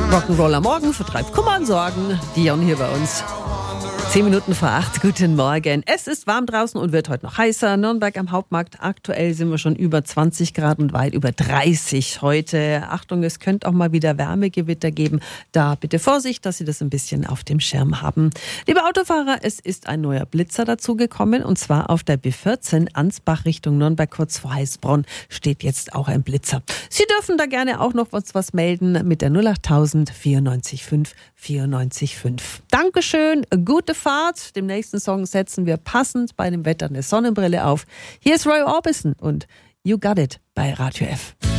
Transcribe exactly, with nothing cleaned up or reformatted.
Rock'n'Roll am Morgen vertreibt Kummer und Sorgen. Dion hier bei uns. Zehn Minuten vor acht, guten Morgen. Es ist warm draußen und wird heute noch heißer. Nürnberg am Hauptmarkt, aktuell sind wir schon über zwanzig Grad und weit über dreißig heute. Achtung, es könnte auch mal wieder Wärmegewitter geben. Da bitte Vorsicht, dass Sie das ein bisschen auf dem Schirm haben. Liebe Autofahrer, es ist ein neuer Blitzer dazugekommen und zwar auf der B vierzehn Ansbach Richtung Nürnberg, kurz vor Heißbronn, steht jetzt auch ein Blitzer. Sie dürfen da gerne auch noch was, was melden mit der null acht tausend vierundneunzig fünf vierundneunzig fünf. Dankeschön, gute Fahrt. Dem nächsten Song setzen wir passend bei dem Wetter eine Sonnenbrille auf. Hier ist Roy Orbison und You Got It bei Radio F.